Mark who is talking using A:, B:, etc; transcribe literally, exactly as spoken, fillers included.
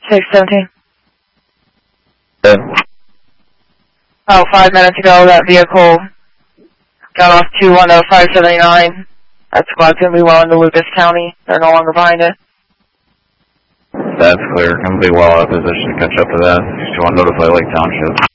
A: six seventeen.
B: Good.
A: About five minutes ago, that vehicle got off two one oh five seventy-nine. That squad's going to be well into Lucas County. They're no longer behind it.
B: That's clear. Complete well out of position to catch up to that. two one notify Lake Township.